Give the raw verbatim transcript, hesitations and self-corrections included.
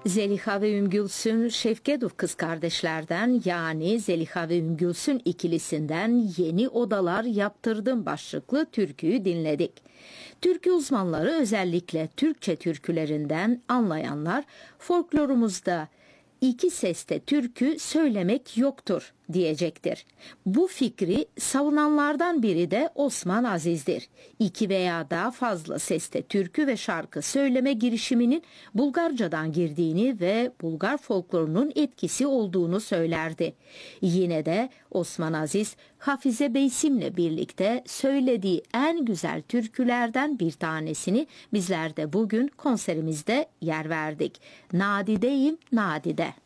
Zeliha ve Ümmü Şevkedov kız kardeşlerden, yani Zeliha ve Ümmü ikilisinden Yeni Odalar Yaptırdım başlıklı türküyü dinledik. Türkü uzmanları, özellikle Türkçe türkülerinden anlayanlar, folklorumuzda iki seste türkü söylemek yoktur diyecektir. Bu fikri savunanlardan biri de Osman Aziz'dir. İki veya daha fazla seste türkü ve şarkı söyleme girişiminin Bulgarcadan girdiğini ve Bulgar folklorunun etkisi olduğunu söylerdi. Yine de Osman Aziz, Hafize Beysim'le birlikte söylediği en güzel türkülerden bir tanesini bizler de bugün konserimizde yer verdik. Nadideyim nadide.